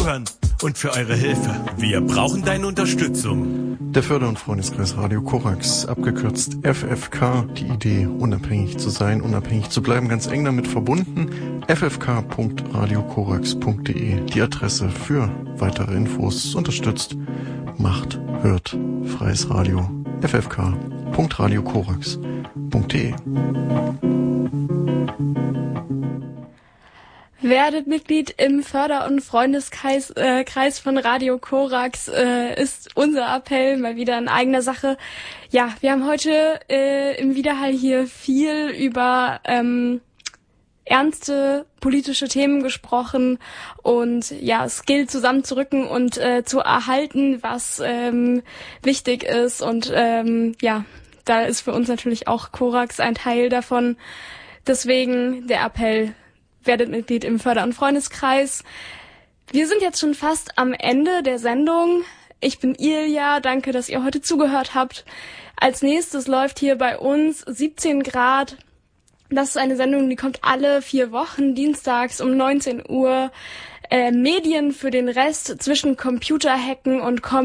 Zuhören und für eure Hilfe. Wir brauchen deine Unterstützung. Der Förder- und Freundeskreis Radio Korax, abgekürzt FFK, die Idee, unabhängig zu sein, unabhängig zu bleiben, ganz eng damit verbunden. ffk.radiokorax.de, die Adresse für weitere Infos. Unterstützt, macht, hört, freies Radio. ffk.radiokorax.de. Werdet Mitglied im Förder- und Freundeskreis Kreis von Radio Korax, ist unser Appell, mal wieder in eigener Sache. Ja, wir haben heute im Widerhall hier viel über ernste politische Themen gesprochen und ja, es gilt zusammenzurücken und zu erhalten, was wichtig ist und ja, da ist für uns natürlich auch Korax ein Teil davon. Deswegen der Appell: Werdet Mitglied im Förder- und Freundeskreis. Wir sind jetzt schon fast am Ende der Sendung. Ich bin Ilja, danke, dass ihr heute zugehört habt. Als nächstes läuft hier bei uns 17 Grad. Das ist eine Sendung, die kommt alle 4 Wochen, dienstags um 19 Uhr. Medien für den Rest zwischen Computerhacken und